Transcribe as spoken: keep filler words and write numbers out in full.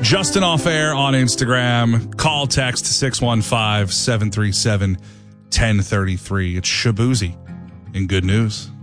Justin Off Air on Instagram. Call, text six one five, seven three seven, one zero three three. It's Shabuzi in Good News.